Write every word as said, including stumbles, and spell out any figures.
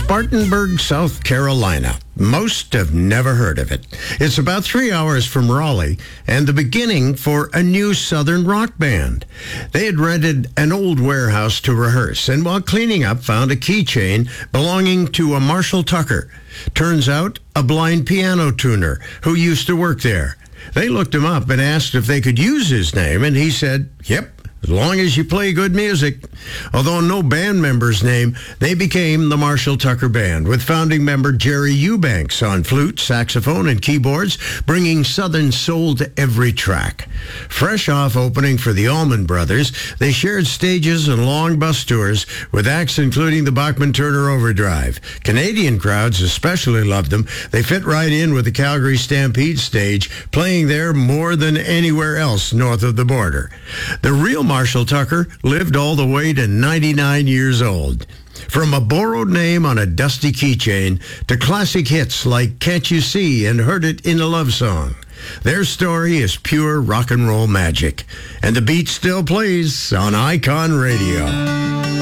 Spartanburg, South Carolina. Most have never heard of it. It's about three hours from Raleigh and the beginning for a new Southern rock band. They had rented an old warehouse to rehearse, and while cleaning up, found a keychain belonging to a Marshall Tucker. Turns out, a blind piano tuner who used to work there. They looked him up and asked if they could use his name, and he said, "Yep, as long as you play good music." Although no band member's name, they became the Marshall Tucker Band, with founding member Jerry Eubanks on flute, saxophone, and keyboards, bringing Southern soul to every track. Fresh off opening for the Allman Brothers, they shared stages and long bus tours with acts including the Bachman-Turner Overdrive. Canadian crowds especially loved them. They fit right in with the Calgary Stampede stage, playing there more than anywhere else north of the border. The real Marshall Tucker lived all the way to ninety-nine years old. From a borrowed name on a dusty keychain to classic hits like Can't You See and Heard It in a Love Song. Their story is pure rock and roll magic. And the beat still plays on Icon Radio.